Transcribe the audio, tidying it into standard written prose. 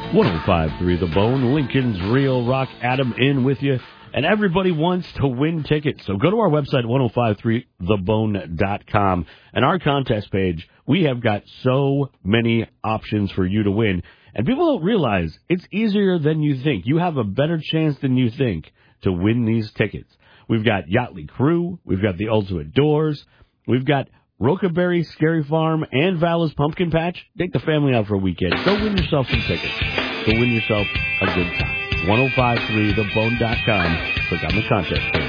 105.3 The Bone, Lincoln's Real Rock. Adam in with you. And everybody wants to win tickets. So go to our website, 1053thebone.com. And our contest page, we have got so many options for you to win. And people don't realize it's easier than you think. You have a better chance than you think to win these tickets. We've got Yachtly Crew. We've got the Ultimate Doors. We've got Rocaberry, Scary Farm, and Vala's Pumpkin Patch. Take the family out for a weekend. Go win yourself some tickets. Go win yourself a good time. 1053thebone.com. Click on the contest page.